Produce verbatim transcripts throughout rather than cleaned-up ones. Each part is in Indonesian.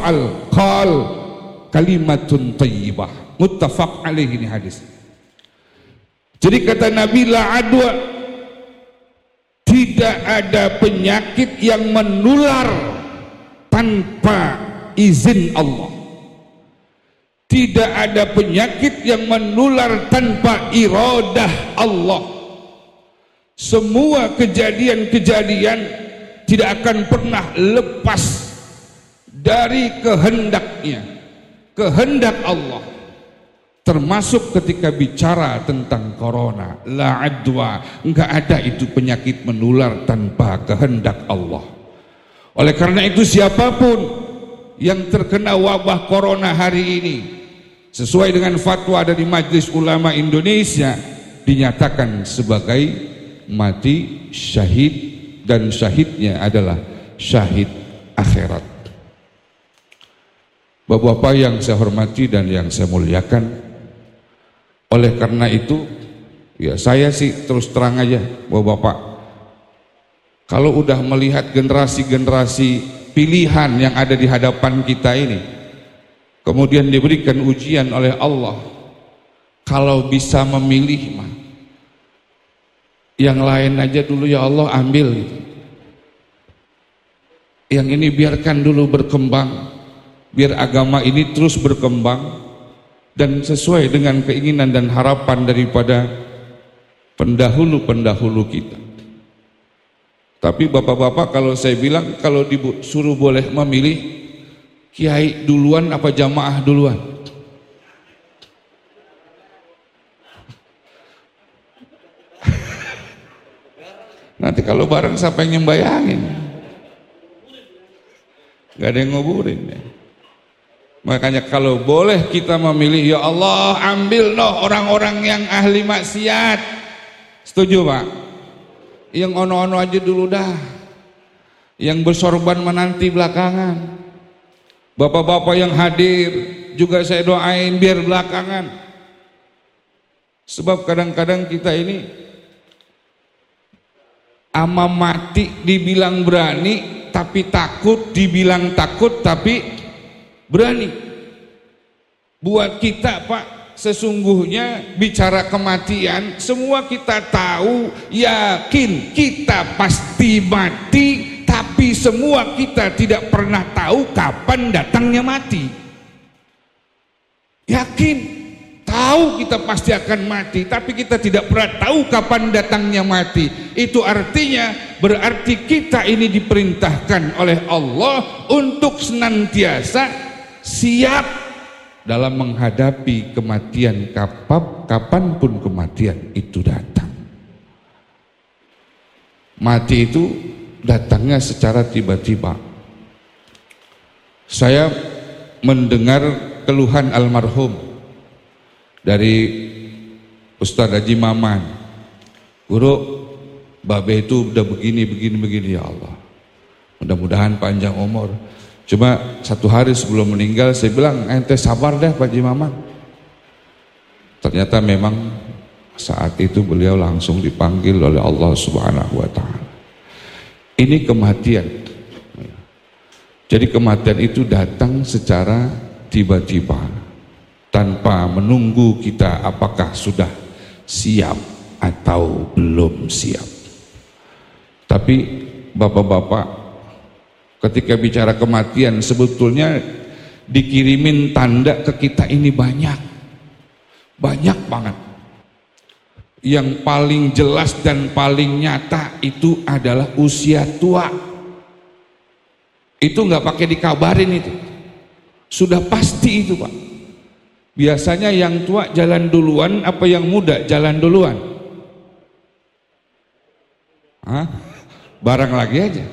fa'al qal kalimatun thayyibah. Muttafaq alaihi, ini hadis. Jadi kata Nabi, la adwa, tidak ada penyakit yang menular tanpa izin Allah. Tidak ada penyakit yang menular tanpa iradah Allah. Semua kejadian-kejadian tidak akan pernah lepas dari kehendaknya, kehendak Allah. Termasuk ketika bicara tentang corona, la adwa, enggak ada itu penyakit menular tanpa kehendak Allah. Oleh karena itu siapapun yang terkena wabah corona hari ini, sesuai dengan fatwa dari Majelis Ulama Indonesia, dinyatakan sebagai mati syahid, dan syahidnya adalah syahid akhirat. Bapak-bapak yang saya hormati dan yang saya muliakan, oleh karena itu ya saya sih terus terang aja, Bapak-bapak, kalau udah melihat generasi-generasi pilihan yang ada di hadapan kita ini, kemudian diberikan ujian oleh Allah, kalau bisa memilih mah yang lain aja dulu ya Allah, ambil gitu. Yang ini biarkan dulu berkembang, biar agama ini terus berkembang dan sesuai dengan keinginan dan harapan daripada pendahulu-pendahulu kita. Tapi bapak-bapak, kalau saya bilang, kalau disuruh boleh memilih, kiai duluan apa jamaah duluan? Nanti kalau bareng siapa yang nyembayangin? Gak ada yang nguburin ya. Makanya kalau boleh kita memilih, ya Allah ambil noh orang-orang yang ahli maksiat. Setuju Pak? Yang ono-ono aja dulu dah, yang bersorban menanti belakangan. Bapak-bapak yang hadir juga saya doain biar belakangan. Sebab kadang-kadang kita ini ama mati dibilang berani tapi takut, dibilang takut tapi berani. Buat kita Pak, sesungguhnya bicara kematian, semua kita tahu, yakin kita pasti mati, tapi semua kita tidak pernah tahu kapan datangnya mati. Yakin, tahu kita pasti akan mati, tapi kita tidak pernah tahu kapan datangnya mati. Itu artinya berarti kita ini diperintahkan oleh Allah untuk senantiasa siap dalam menghadapi kematian, kapan, kapanpun kematian itu datang. Mati itu datangnya secara tiba-tiba. Saya mendengar keluhan almarhum dari Ustaz Haji Maman, Guru, Babe itu udah begini, begini, begini, ya Allah. Mudah-mudahan panjang umur. Cuma satu hari sebelum meninggal saya bilang, ente sabar dah Pak Haji Maman. Ternyata memang saat itu beliau langsung dipanggil oleh Allah Subhanahu wa Ta'ala. Ini kematian. Jadi kematian itu datang secara tiba-tiba, tanpa menunggu kita apakah sudah siap atau belum siap. Tapi bapak-bapak, ketika bicara kematian, sebetulnya dikirimin tanda ke kita ini banyak, banyak banget. Yang paling jelas dan paling nyata itu adalah usia tua. Itu nggak pakai dikabarin, itu sudah pasti itu Pak. Biasanya yang tua jalan duluan apa yang muda jalan duluan? Hah? Barang lagi aja.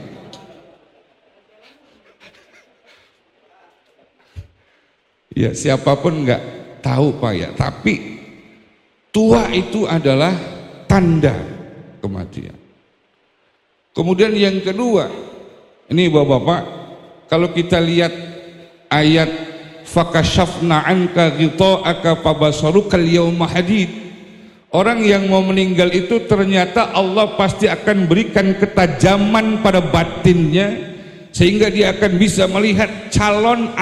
Ya siapapun nggak tahu Pak ya, tapi tua itu adalah tanda kematian. Kemudian yang kedua, ini bapak-bapak, kalau kita lihat ayat fakashafna anka ghita'aka fabasarukal yawma hadid, orang yang mau meninggal itu ternyata Allah pasti akan berikan ketajaman pada batinnya sehingga dia akan bisa melihat calon